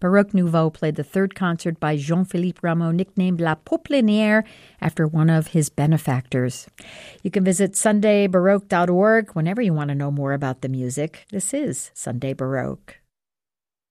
Baroque Nouveau played the third concert by Jean-Philippe Rameau, nicknamed La Popelinière, after one of his benefactors. You can visit sundaybaroque.org whenever you want to know more about the music. This is Sunday Baroque.